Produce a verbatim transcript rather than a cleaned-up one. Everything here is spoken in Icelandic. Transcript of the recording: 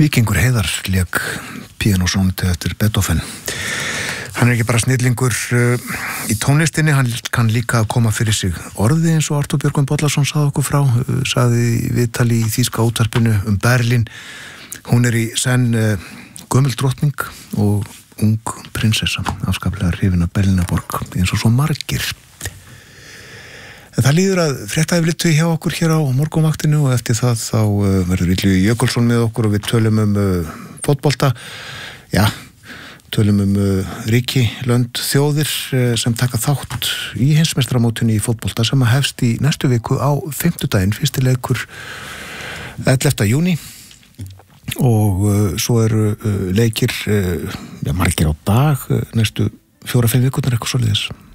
Víkingur Heiðar lék píanósónutu eftir Beethoven. Hann er ekki bara snillingur uh, í tónlistinni, hann kann líka að koma fyrir sig orði eins og Arthur Björgvin Bollason sagði okkur frá, uh, sagði í viðtali í þýska útvarpinu um Berlín. Hún er í senn uh, gömul drottning og ung prinsessa, afskaplega hrifin af Berlínarborg eins og svo margir. En það líður að fréttaeflitu hjá okkur hér á morgunvaktinu og eftir það þá uh, verður Illugi Jökulsson með okkur og við tölum um uh, fótbolta. Já, tölum um uh, ríki, lönd, þjóðir uh, sem taka þátt í heimsmeistaramótinu í fótbolta sem að hefst í næstu viku á fimmtudaginn, fyrsti leikur ellefta júní og uh, svo eru uh, leikir uh, ja, margir á dag uh, næstu fjóra, fimm vikurnar eitthvað svoleiðis.